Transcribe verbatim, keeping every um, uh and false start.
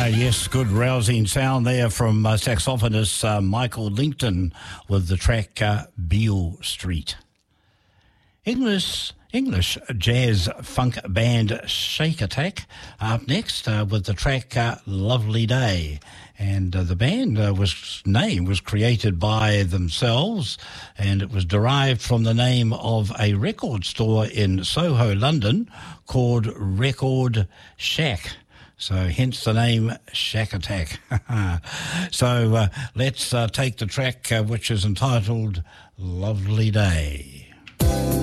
Uh, yes, good rousing sound there from uh, saxophonist uh, Michael Linton with the track uh, Beale Street. English English jazz funk band Shake Attack up next uh, with the track uh, Lovely Day. And uh, the band uh, was name was created by themselves, and it was derived from the name of a record store in Soho, London, called Record Shack. So hence the name Shack Attack. so uh, let's uh, take the track uh, which is entitled Lovely Day.